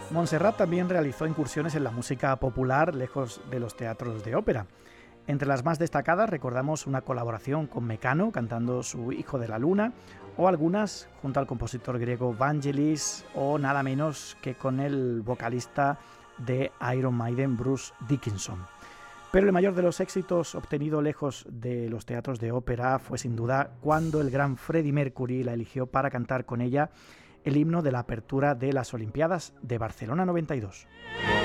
Montserrat también realizó incursiones en la música popular lejos de los teatros de ópera. Entre las más destacadas recordamos una colaboración con Mecano cantando Su hijo de la luna, o algunas junto al compositor griego Vangelis, o nada menos que con el vocalista de Iron Maiden, Bruce Dickinson. Pero el mayor de los éxitos obtenido lejos de los teatros de ópera fue sin duda cuando el gran Freddie Mercury la eligió para cantar con ella el himno de la apertura de las Olimpiadas de Barcelona 92.